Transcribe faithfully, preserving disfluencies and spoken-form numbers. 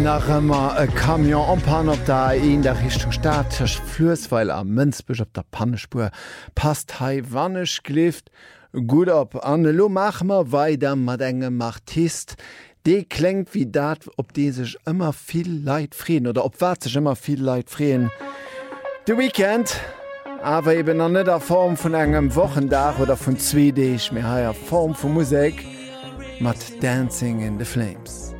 nach immer e Kamion an Pan op der en der Richtung Staatch Flüsweil am Mënzbech op der Pannespur passt hei wannech kleft gut op an lo machmer weiter mat engem Artist. De klingt wie dat, op de sech immer viel Leid frien oder op wat sech immer viel Leid frien. De Weekend, aber eben an net der Form vun engem Wochendach oder vun zwei Deeg, mir haier Form vu Musik mat Dancing in the Flames.